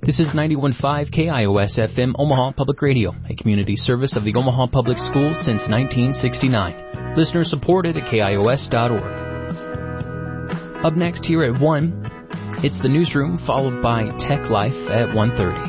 This is 91.5 KIOS FM Omaha Public Radio, a community service of the Omaha Public Schools since 1969. Listener supported at KIOS.org. Up next here at 1, it's the newsroom, followed by Tech Life at 1:30.